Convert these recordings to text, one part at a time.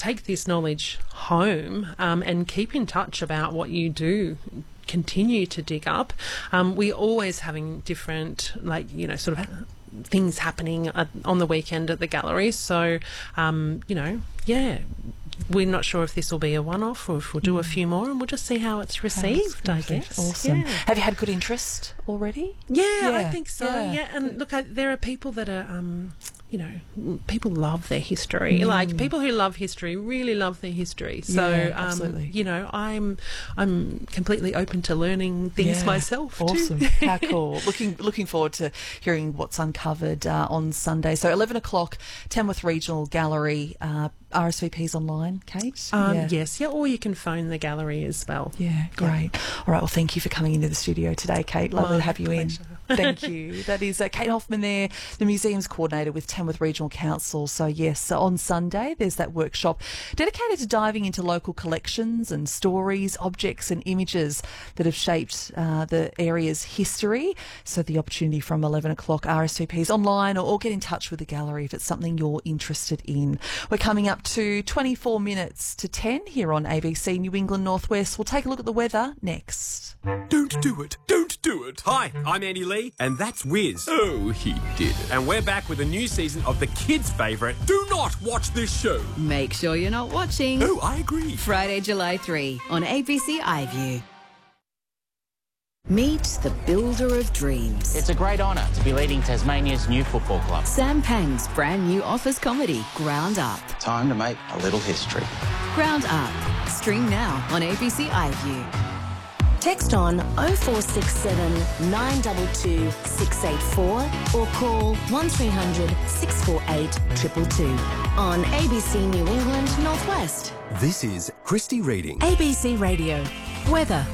take this knowledge home and keep in touch about what you do continue to dig up. We're always having different, sort of things happening on the weekend at the gallery. So, we're not sure if this will be a one-off or if we'll do a few more, and we'll just see how it's received, I guess. Awesome. Yeah. Have you had good interest already? Yeah, I think so. Yeah, and look, there are people that are, people love their history. Like, people who love history really love their history. So, absolutely. I'm completely open to learning things myself too. Awesome. How cool. Looking forward to hearing what's uncovered on Sunday. So 11 o'clock, Tamworth Regional Gallery, RSVP's online, Kate? Yes, or you can phone the gallery as well. Yeah, great. All right, well, thank you for coming into the studio today, Kate. Lovely to have you in. Thank you. That is Kate Hoffman there, the museums coordinator with Tamworth Regional Council. So, yes, on Sunday there's that workshop dedicated to diving into local collections and stories, objects and images that have shaped the area's history. So the opportunity from 11 o'clock, RSVPs online, or get in touch with the gallery if it's something you're interested in. We're coming up to 24 minutes to 10 here on ABC New England Northwest. We'll take a look at the weather next. Don't do it. Don't do it. Hi, I'm Andy Lee, and that's Wiz. Oh, he did it. And we're back with a new season of the kids' favourite, Do Not Watch This Show. Make sure you're not watching. Oh, I agree. Friday, July 3 on ABC iView. Meet the builder of dreams. It's a great honour to be leading Tasmania's new football club. Sam Pang's brand new office comedy, Ground Up. Time to make a little history. Ground Up. Stream now on ABC iView. Text on 0467 922 684 or call 1300 648 222 on ABC New England Northwest. This is Christy Reading. ABC Radio. Weather.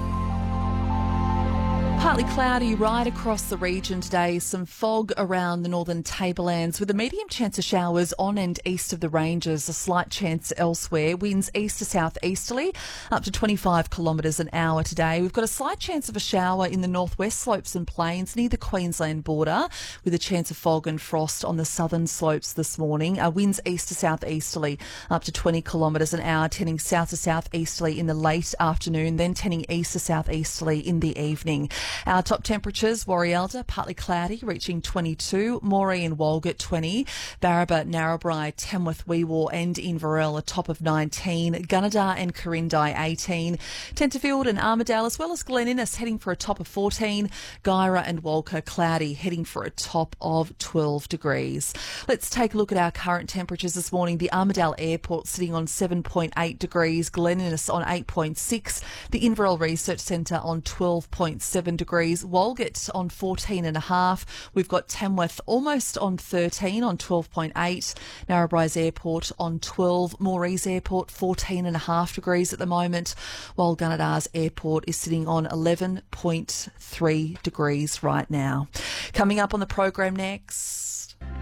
Partly cloudy right across the region today. Some fog around the northern tablelands with a medium chance of showers on and east of the ranges. A slight chance elsewhere. Winds east to south easterly up to 25 kilometres an hour today. We've got a slight chance of a shower in the northwest slopes and plains near the Queensland border with a chance of fog and frost on the southern slopes this morning. Winds east to south easterly up to 20 kilometres an hour, tending south to south easterly in the late afternoon, then tending east to south easterly in the evening. Our top temperatures, Warialda, partly cloudy, reaching 22, Moree and Walgett 20, Barraba, Narrabri, Tamworth, Weewar and Inverell a top of 19, Gunnedah and Corindai 18, Tenterfield and Armidale as well as Glen Innes heading for a top of 14, Guyra and Walker cloudy heading for a top of 12 degrees. Let's take a look at our current temperatures this morning. The Armidale Airport sitting on 7.8 degrees, Glen Innes on 8.6, the Inverell Research Centre on 12.7 degrees, Walgett on 14.5. We've got Tamworth almost on 13 on 12.8. Narrabri Airport on 12. Moree's Airport 14.5 degrees at the moment, while Gunnedah's Airport is sitting on 11.3 degrees right now. Coming up on the program next.